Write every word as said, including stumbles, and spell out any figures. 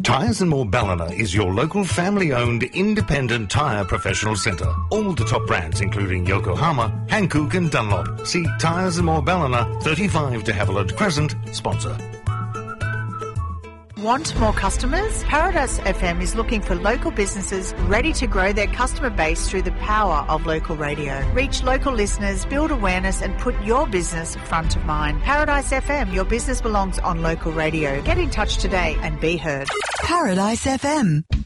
Tyres and More Ballina is your local family-owned independent tyre professional centre. All the top brands including Yokohama, Hankook and Dunlop. See Tyres and More Ballina, thirty-five de Havilland Crescent, sponsor. Want more customers? Paradise F M is looking for local businesses ready to grow their customer base through the power of local radio. Reach local listeners, build awareness and put your business front of mind. Paradise F M, your business belongs on local radio. Get in touch today and be heard. Paradise F M.